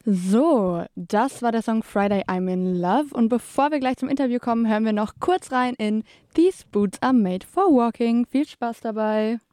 So, das war der Song Friday I'm in Love. Und bevor wir gleich zum Interview kommen, hören wir noch kurz rein in These Boots are made for walking. Viel Spaß dabei.